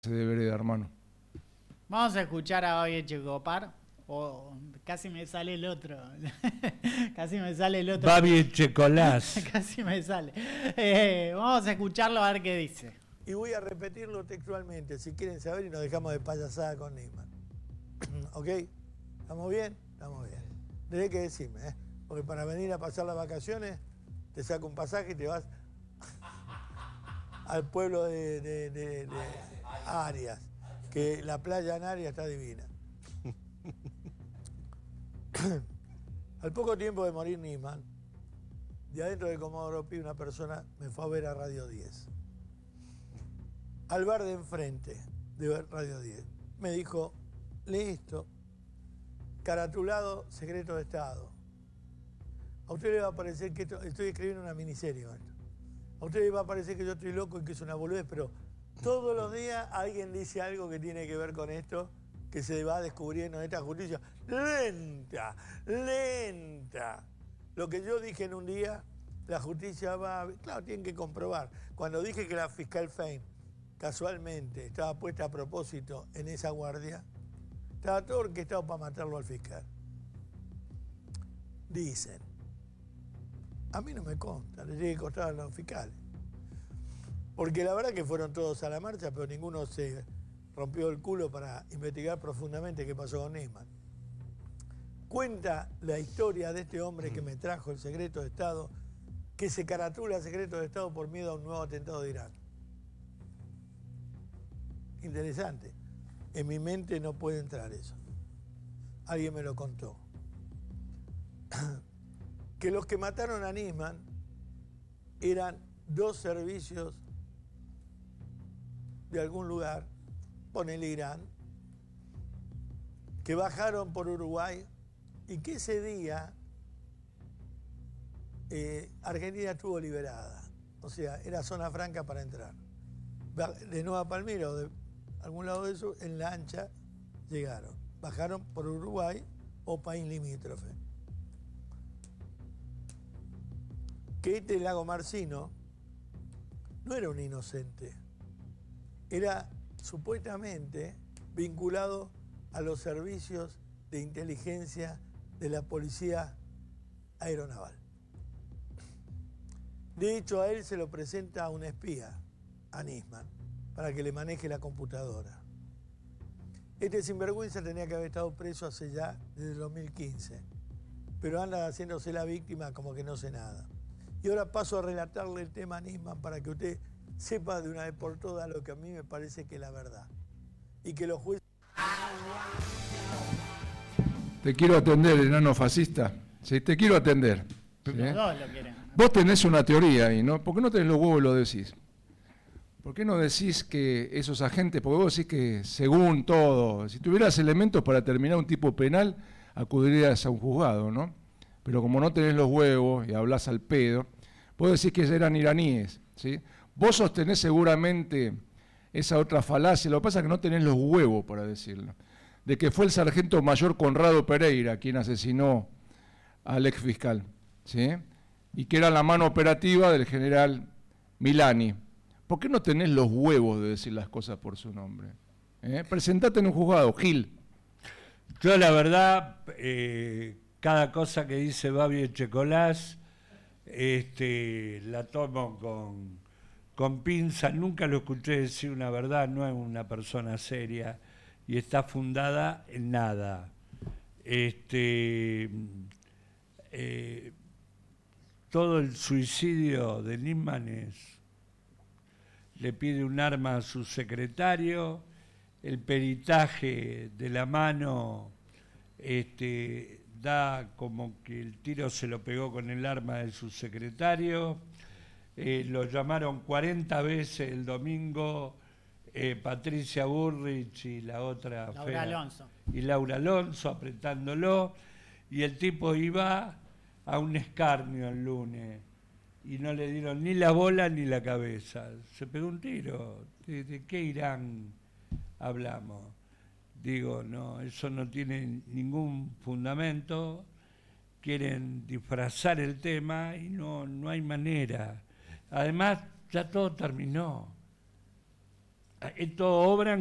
de vereda, hermano. Vamos a escuchar a Babi Echecopar. O casi me sale el otro. Casi me sale el otro. Babi Echecolás. Casi me sale. Vamos a escucharlo a ver qué dice. Y voy a repetirlo textualmente, si quieren saber, y nos dejamos de payasada con Nisman. ¿Ok? ¿Estamos bien? Estamos bien. Tenés que decirme, ¿eh? Porque para venir a pasar las vacaciones, te saco un pasaje y te vas al pueblo de Arias, que la playa en Arias está divina. Al poco tiempo de morir Nisman, de adentro de Comodoro Pi, una persona me fue a ver a Radio 10. Al bar de enfrente de Radio 10. Me dijo, lee esto, caratulado Secreto de Estado. A usted le va a parecer que estoy escribiendo una miniserie. Esto. A usted le va a parecer que yo estoy loco y que es una boludez, pero todos los días alguien dice algo que tiene que ver con esto, que se va descubriendo en esta justicia lenta, lenta. Lo que yo dije en un día, la justicia va, claro, tienen que comprobar. Cuando dije que la fiscal Fein casualmente estaba puesta a propósito en esa guardia, estaba todo orquestado para matarlo al fiscal. Dicen. A mí no me consta, le tiene que costar a los fiscales. Porque la verdad que fueron todos a la marcha, pero ninguno se rompió el culo para investigar profundamente qué pasó con Nisman. Cuenta la historia de este hombre que me trajo el secreto de Estado, que se caratula secreto de Estado por miedo a un nuevo atentado de Irán. Interesante. En mi mente no puede entrar eso. Alguien me lo contó. Que los que mataron a Nisman eran dos servicios de algún lugar, ponele Irán, que bajaron por Uruguay y que ese día Argentina estuvo liberada. O sea, era zona franca para entrar. De Nueva Palmira o de algún lado de eso, en la ancha llegaron. Bajaron por Uruguay o país limítrofe. Que este Lago Marcino no era un inocente. Era supuestamente vinculado a los servicios de inteligencia de la policía aeronaval. De hecho, a él se lo presenta un espía, a Nisman, para que le maneje la computadora. Este sinvergüenza tenía que haber estado preso hace ya desde el 2015, pero anda haciéndose la víctima como que no sé nada. Y ahora paso a relatarle el tema a Nisman para que usted sepa de una vez por todas lo que a mí me parece que es la verdad. Y que los jueces... Te quiero atender, enano fascista. Sí, te quiero atender. ¿Sí? Los dos lo quieren. Vos tenés una teoría ahí, ¿no? ¿Por qué no tenés los huevos y lo decís? ¿Por qué no decís que esos agentes, porque vos decís que según todo, si tuvieras elementos para terminar un tipo penal, acudirías a un juzgado, ¿no? Pero como no tenés los huevos y hablás al pedo, vos decís que eran iraníes, ¿sí? Vos sostenés seguramente esa otra falacia, lo que pasa es que no tenés los huevos para decirlo, de que fue el sargento mayor Conrado Pereira quien asesinó al ex fiscal, ¿sí? Y que era la mano operativa del general Milani. ¿Por qué no tenés los huevos de decir las cosas por su nombre? Presentate en un juzgado, Gil. Yo la verdad, cada cosa que dice Babi Echecolás, la tomo con pinzas. Nunca lo escuché decir una verdad, no es una persona seria y está fundada en nada. Todo el suicidio de Nisman le pide un arma a su secretario, el peritaje de la mano da como que el tiro se lo pegó con el arma de su secretario. Lo llamaron 40 veces el domingo Patricia Burrich y la otra Laura fea, Alonso. y Laura Alonso apretándolo, y el tipo iba a un escarnio el lunes y no le dieron ni la bola ni la cabeza. Se pegó un tiro. ¿De qué Irán hablamos? Digo, no, eso no tiene ningún fundamento. Quieren disfrazar el tema y no hay manera. Además, ya todo terminó. Esto obran